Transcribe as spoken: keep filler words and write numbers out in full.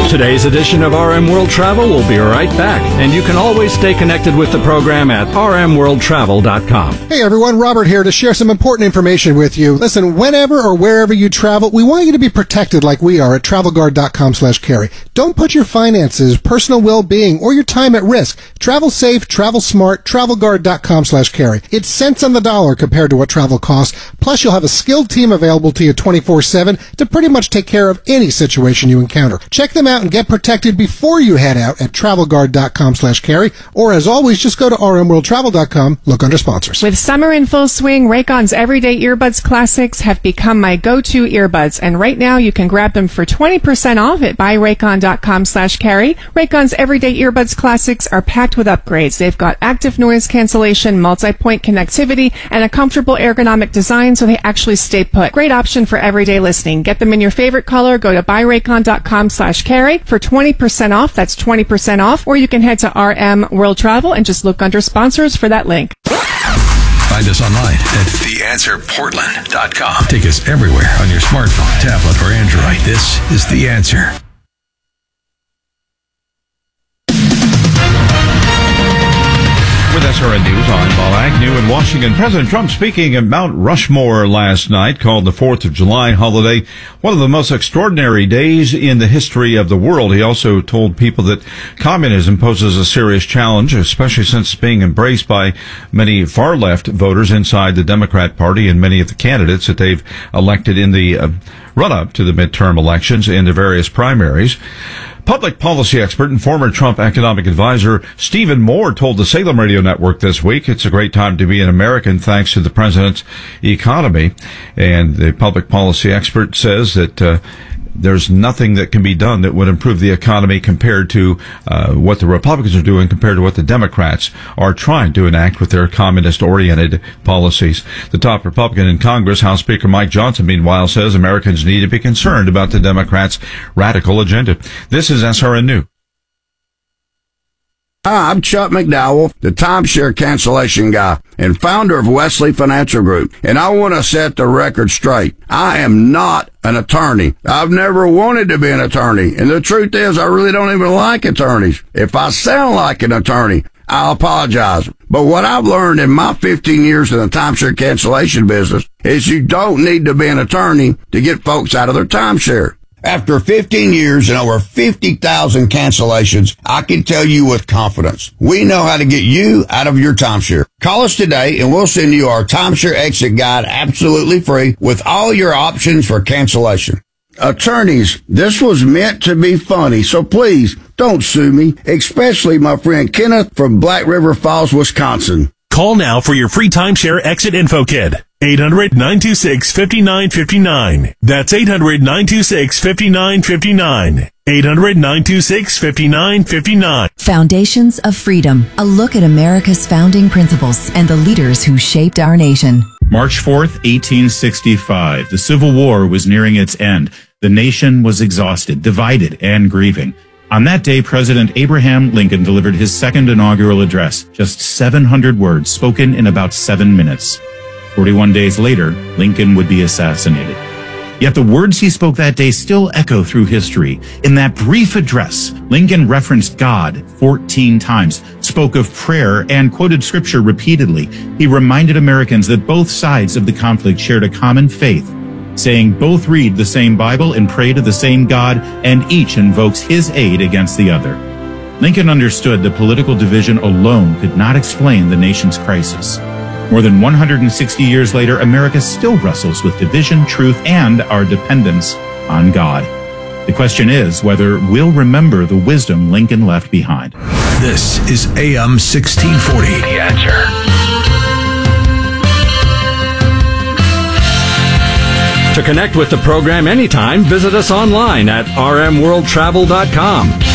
Today's edition of R M World Travel will be right back, and you can always stay connected with the program at r m world travel dot com. Hey everyone, Robert here to share some important information with you. Listen, whenever or wherever you travel, we want you to be protected like we are at travel guard dot com slash carry. Don't put your finances, personal well-being, or your time at risk. Travel safe, travel smart, travel guard dot com slash carry. It's cents on the dollar compared to what travel costs. Plus, you'll have a skilled team available to you twenty-four seven to pretty much take care of any situation you encounter. Check them out and get protected before you head out at travel guard dot com slash carry. Or as always, just go to r m world travel dot com, look under sponsors. With summer in full swing, Raycon's Everyday Earbuds Classics have become my go-to earbuds, and right now you can grab them for twenty percent off at buy raycon dot com slash carry. Raycon's Everyday Earbuds Classics are packed with upgrades. They've got active noise cancellation, multi-point connectivity, and a comfortable ergonomic design so they actually stay put. Great option for everyday listening. Get them in your favorite color. Go to buy raycon dot com slash carry for twenty percent off. That's twenty percent off. Or you can head to R M World Travel and just look under sponsors for that link. Find us online at the answer portland dot com. Take us everywhere on your smartphone, tablet, or Android. This is The Answer. With S R N News, I'm Bob Agnew in Washington. President Trump speaking at Mount Rushmore last night called the fourth of July holiday one of the most extraordinary days in the history of the world. He also told people that communism poses a serious challenge, especially since it's being embraced by many far-left voters inside the Democrat Party and many of the candidates that they've elected in the uh, run-up to the midterm elections and the various primaries. Public policy expert and former Trump economic advisor Stephen Moore told the Salem Radio Network this week it's a great time to be an American thanks to the president's economy. And the public policy expert says that uh, there's nothing that can be done that would improve the economy compared to uh, what the Republicans are doing compared to what the Democrats are trying to enact with their communist-oriented policies. The top Republican in Congress, House Speaker Mike Johnson, meanwhile, says Americans need to be concerned about the Democrats' radical agenda. This is S R N News. Hi, I'm Chuck McDowell, the timeshare cancellation guy and founder of Wesley Financial Group, and I want to set the record straight. I am not an attorney. I've never wanted to be an attorney, and the truth is I really don't even like attorneys. If I sound like an attorney, I apologize. But what I've learned in my fifteen years in the timeshare cancellation business is you don't need to be an attorney to get folks out of their timeshare. After fifteen years and over fifty thousand cancellations, I can tell you with confidence, we know how to get you out of your timeshare. Call us today and we'll send you our timeshare exit guide absolutely free with all your options for cancellation. Attorneys, this was meant to be funny, so please don't sue me, especially my friend Kenneth from Black River Falls, Wisconsin. Call now for your free timeshare exit info kit. eight hundred, nine two six, five nine five nine. That's eight hundred, nine two six, five nine five nine. eight hundred, nine two six, five nine five nine. Foundations of Freedom. A look at America's founding principles and the leaders who shaped our nation. March fourth, eighteen sixty-five. The Civil War was nearing its end. The nation was exhausted, divided, and grieving. On that day, President Abraham Lincoln delivered his second inaugural address, just seven hundred words spoken in about seven minutes. forty-one days later, Lincoln would be assassinated. Yet the words he spoke that day still echo through history. In that brief address, Lincoln referenced God fourteen times, spoke of prayer, and quoted scripture repeatedly. He reminded Americans that both sides of the conflict shared a common faith, saying both read the same Bible and pray to the same God, and each invokes his aid against the other. Lincoln understood that political division alone could not explain the nation's crisis. More than one hundred sixty years later, America still wrestles with division, truth, and our dependence on God. The question is whether we'll remember the wisdom Lincoln left behind. This is A M sixteen forty. The Answer. To connect with the program anytime, visit us online at r m world travel dot com.